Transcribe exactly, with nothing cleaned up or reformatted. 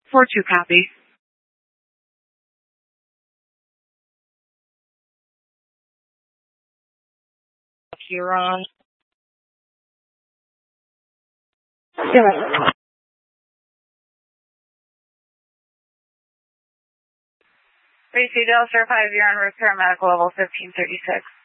four two copy. Huron. Zero. Tracy Delta five, you're on route paramedical level fifteen thirty-six.